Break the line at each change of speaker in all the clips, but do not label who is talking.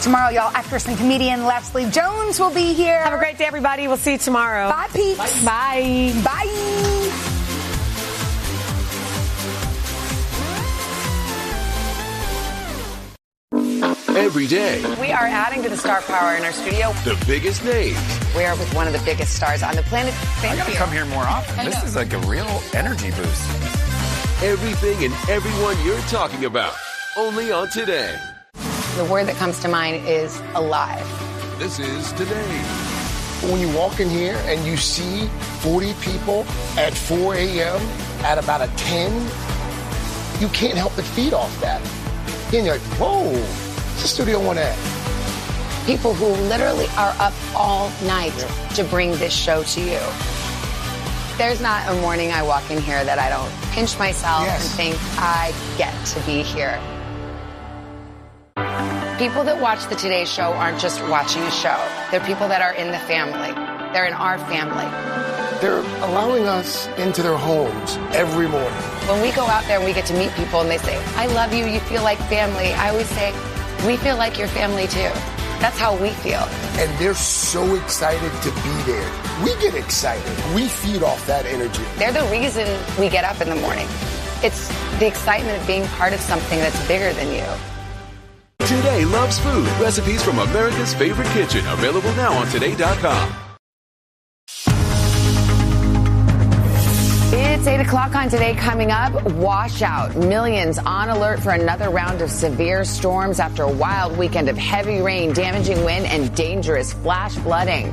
Tomorrow, y'all, actress and comedian Leslie Jones will be here.
Have a great day, everybody. We'll see you tomorrow.
Bye, peeps.
Bye.
Bye.
Every day.
We are adding to the star power in our studio.
The biggest names.
We are with one of the biggest stars on the planet.
I gotta come here more often. This is like a real energy boost.
Everything and everyone you're talking about. Only on Today.
The word that comes to mind is alive.
This is Today.
When you walk in here and you see 40 people at 4 a.m. at about a 10, you can't help but feed off that. Then you're like, whoa, it's a Studio One ad.
People who literally are up all night to bring this show to you. There's not a morning I walk in here that I don't pinch myself and think, I get to be here. People that watch the Today Show aren't just watching a show. They're people that are in the family. They're in our family.
They're allowing us into their homes every morning.
When we go out there and we get to meet people and they say, I love you, you feel like family, I always say, we feel like your family too. That's how we feel.
And they're so excited to be there. We get excited. We feed off that energy.
They're the reason we get up in the morning. It's the excitement of being part of something that's bigger than you.
Today loves food. Recipes from America's favorite kitchen. Available now on Today.com.
It's 8 o'clock on Today. Coming up, washout. Millions on alert for another round of severe storms after a wild weekend of heavy rain, damaging wind, and dangerous flash flooding.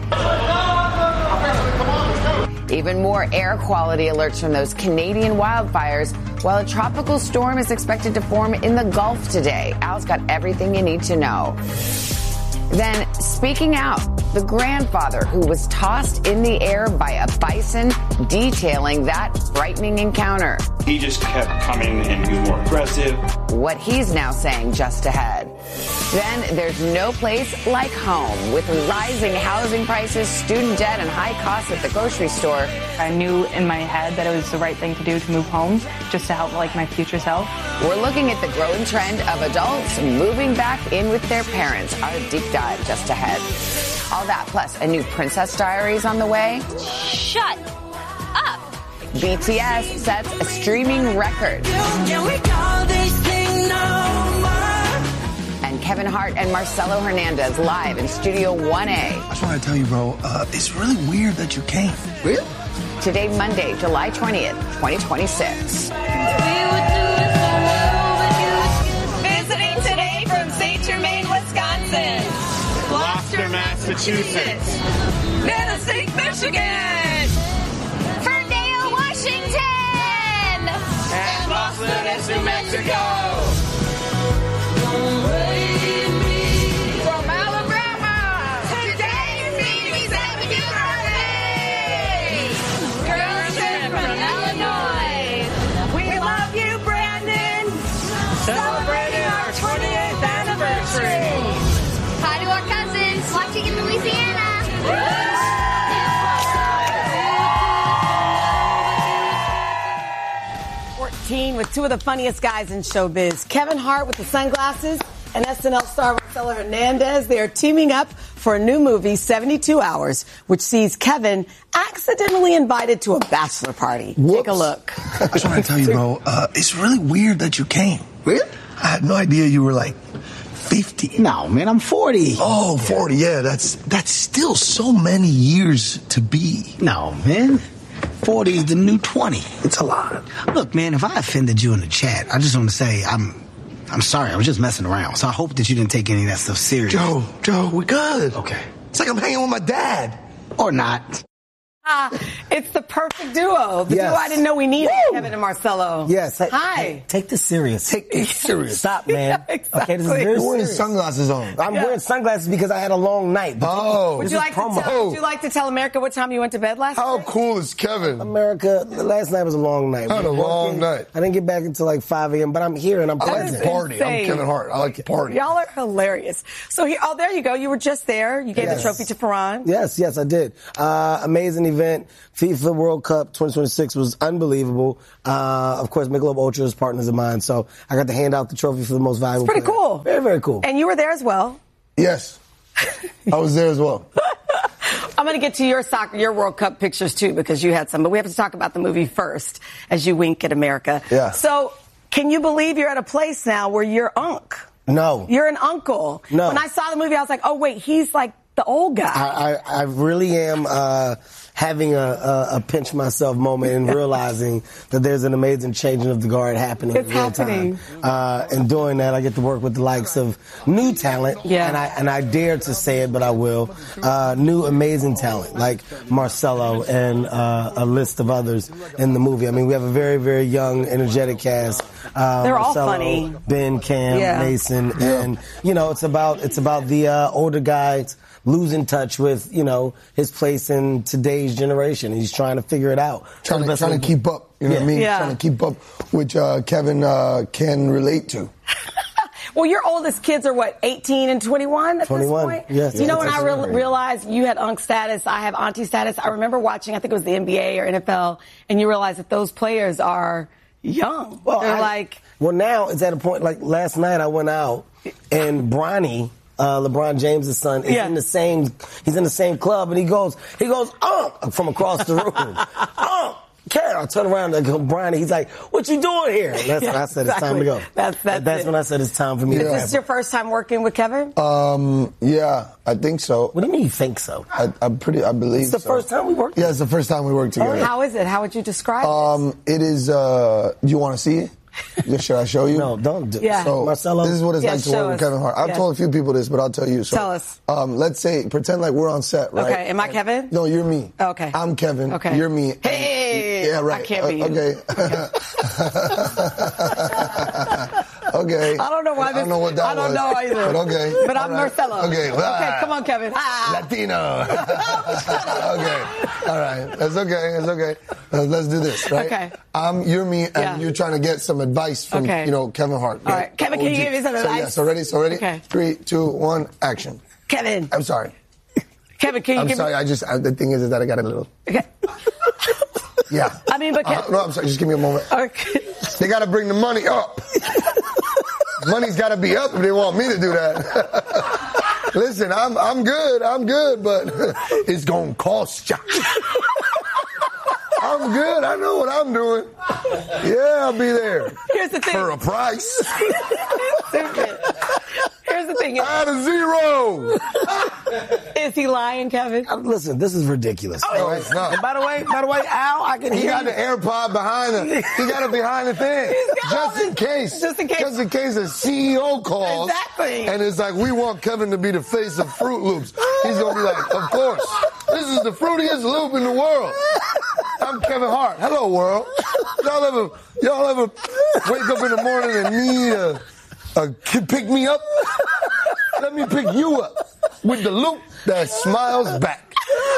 Even more air quality alerts from those Canadian wildfires, while a tropical storm is expected to form in the Gulf today. Al's got everything you need to know. Then, speaking out, the grandfather who was tossed in the air by a bison, detailing that frightening encounter.
He just kept coming and he was more aggressive.
What he's now saying just ahead. Then there's no place like home. With rising housing prices, student debt, and high costs at the grocery store.
I knew in my head that it was the right thing to do to move home, just to help my future self.
We're looking at the growing trend of adults moving back in with their parents. Our deep dive just ahead. All that plus a new Princess Diaries on the way.
Shut up!
BTS sets a streaming record. And Kevin Hart and Marcelo Hernandez live in Studio 1A.
I just want to tell you, bro, it's really weird that you came.
Really?
Today, Monday, July 20th, 2026.
Visiting today from St. Germain, Wisconsin.
Gloucester, Massachusetts.
Manistee, Michigan. Ferndale, Washington.
And Los Lunas, New Mexico.
From Alabama. Today is Baby's birthday. Gerson from Illinois. We love you, Brandon. Celebrating our 20th anniversary. Hi to our cousins watching in Louisiana.
14 with two of the funniest guys in showbiz. Kevin Hart with the sunglasses and SNL star Marcelo Hernandez. They are teaming up for a new movie, 72 Hours, which sees Kevin accidentally invited to a bachelor party.
Whoops.
Take a look.
I just want to tell you, bro, it's really weird that you came.
Really?
I had no idea you were like 50.
No, man, I'm 40.
Oh, 40, yeah, that's still so many years to be.
No, man. 40 is the new 20.
It's a lot.
Look, man, if I offended you in the chat, I just want to say I'm sorry. I was just messing around. So I hope that you didn't take any of that stuff serious.
Joe, we're good.
Okay.
It's like I'm hanging with my dad.
Or not.
It's the perfect duo. The duo I didn't know we needed, Kevin and Marcelo.
Yes.
Hi.
Hey, take this serious.
Take this serious.
Stop, man.
Yeah, exactly.
Okay, this is very
You're wearing
serious.
sunglasses on.
I'm wearing sunglasses because I had a long night.
Would you like to tell America what time you went to bed last
How
night?
cool is Kevin?
America, last night was a long night.
I had a long night.
I didn't get back until like 5 a.m., but I'm here and I'm
I like
present.
to party. I'm
insane.
Kevin Hart. I like to party.
Y'all are hilarious. So there you go. You were just there. You gave the trophy to Ferran.
Yes, I did. Amazing event. FIFA World Cup 2026 was unbelievable. Of course, Michelob Ultra is partners of mine, so I got to hand out the trophy for the most valuable
It's pretty
player.
cool.
Very, very cool.
And you were there as well.
Yes. I was there as well.
I'm going to get to your World Cup pictures, too, because you had some. But we have to talk about the movie first, as you wink at America.
Yeah.
So, can you believe you're at a place now where you're Unc?
No.
You're an uncle.
No.
When I saw the movie, I was like, oh, wait, he's like the old guy.
I really am having a pinch myself moment and realizing that there's an amazing changing of the guard happening
It's
in real
happening.
time. And doing that, I get to work with the likes of new talent.
Yeah.
And I dare to say it, but I will. New amazing talent like Marcelo and a list of others in the movie. I mean, we have a very, very young, energetic cast.
They're all
Marcelo,
funny.
Ben, Cam,
Yeah.
Mason, and it's about the older guys losing touch with, his place in today's generation. He's trying to figure it out.
Trying to keep up. You know what I mean?
Yeah.
Trying to keep up, which Kevin can relate to.
Well, your oldest kids are, what, 18 and 21 at
21,
this point?
yes.
You know, when I
That's right.
realized you had Unc status, I have auntie status, I remember watching, I think it was the NBA or NFL, and you realize that those players are young.
Well,
They're
now it's at a point, like last night I went out and Bronny, LeBron James' son, is in the same club, and he goes, from across the room. I turn around and go, Bronny, he's like, what you doing here? And that's when I said it's time to go. That's when I said it's time for me to go.
Is this your first time working with Kevin?
Yeah, I think so.
What do you mean you think so?
I believe
It's the first time we worked together.
Yeah, it's the first time we worked together.
How is it? How would you describe it?
It is, do you want to see it? Should I show you?
No, don't do it.
Yeah.
So,
Marcelo?
this is what it's like to work with Kevin Hart. I've told a few people this, but I'll tell you. So,
Tell us.
Let's say, pretend like we're on set, right?
Okay, am I Kevin?
No, you're me.
Okay.
I'm Kevin.
Okay.
You're me.
Hey!
Yeah, right.
I can't be you.
Okay. Okay.
I don't know why
I don't know what that was.
I don't know either.
But okay.
But I'm
All right.
Marcelo.
Okay.
Okay, come on, Kevin.
Latino. Okay. All right. That's okay. It's okay. Let's do this, right?
Okay.
You're me, and you're trying to get some advice from, Kevin Hart.
All right. Kevin, can you give me some advice?
So ready?
Okay.
3, 2, 1, action.
Kevin.
I'm sorry.
Kevin, can you give me...
I'm sorry. The thing is that I got a little...
Okay.
Yeah.
I mean, but...
No, I'm sorry. Just give me a moment.
Okay.
They got to bring the money up. Money's got to be up if they want me to do that. Listen, I'm good, but it's going to cost you. I'm good. I know what I'm doing. Yeah, I'll be there.
Here's the thing.
For a price.
Stupid. Here's the thing.
Add a zero.
Is he lying, Kevin?
Listen, this is ridiculous.
No, it's not.
And by the way, Al, I can hear
He got
you.
the AirPod behind him. He got it behind the thing. Just in case a CEO calls.
Exactly.
And it's like, we want Kevin to be the face of Fruit Loops. He's going to be like, of course. This is the fruitiest loop in the world. I'm Kevin Hart. Hello, world. Y'all ever wake up in the morning and need a kid pick me up? Let me pick you up with the loop that smiles back.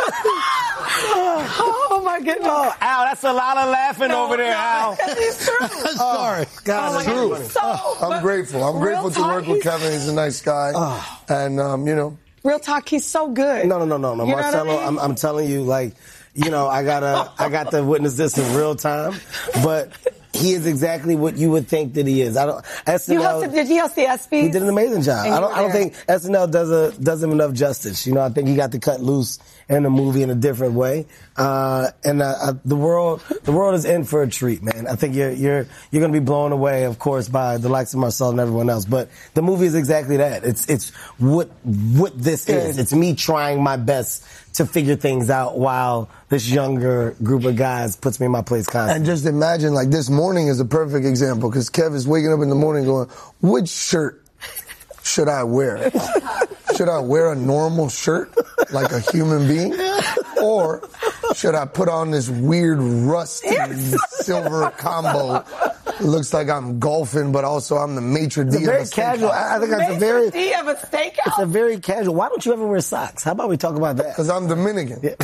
Oh, my goodness.
Oh, Al, that's a lot of laughing over there, Al.
It's true.
Sorry. God,
It's true. I'm grateful. I'm grateful to work with Kevin. He's a nice guy. And,
Real talk, he's so good.
No.
You know
Marcelo,
what I mean?
I'm telling you, like, I got to witness this in real time, but he is exactly what you would think that he is. SNL.
Did you host the ESPYs?
He did an amazing job.
And
I don't think SNL does him enough justice. I think he got to cut loose in the movie in a different way. The world is in for a treat, man. I think you're going to be blown away, of course, by the likes of Marcel and everyone else. But the movie is exactly that. It's what this is. It's me trying my best to figure things out while this younger group of guys puts me in my place constantly.
And just imagine, like, this morning is a perfect example because Kev is waking up in the morning going, which shirt should I wear? Should I wear a normal shirt like a human being? Or should I put on this weird rusty silver combo? It looks like I'm golfing, but also I'm the maitre d' of a
very
steakhouse.
casual. I think that's a very...
Maitre d' of a steakhouse?
It's a very casual. Why don't you ever wear socks? How about we talk about that?
Because I'm Dominican.
Yeah.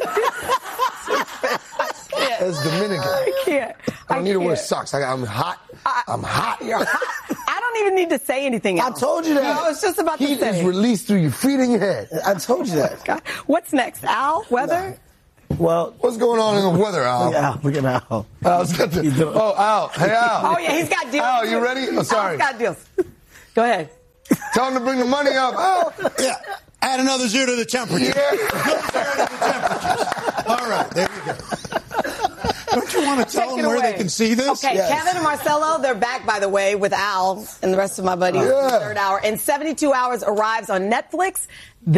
It's Dominican.
I can't.
I don't need to wear socks. I'm hot. I'm hot.
You're hot. I don't even need to say anything else.
I told you that.
No, it's just about
Heat
to say.
is released through your feet and your head.
I told you that.
God. What's next, Al? Weather?
Well,
what's going on in the weather, Al?
Yeah, look at Al.
Al's got
the,
Al. Hey, Al.
Oh, yeah, he's got deals.
Al, you ready? Oh, sorry.
Al's got deals. Go ahead.
Tell him to bring the money up. Oh.
Yeah. Add another 0 to the temperature.
Yeah.
0 to the temperature. All right, there you go. Don't you want to tell them where they can see this?
Okay, yes. Kevin and Marcelo, they're back, by the way, with Al and the rest of my buddies in the third hour. And 72 Hours arrives on Netflix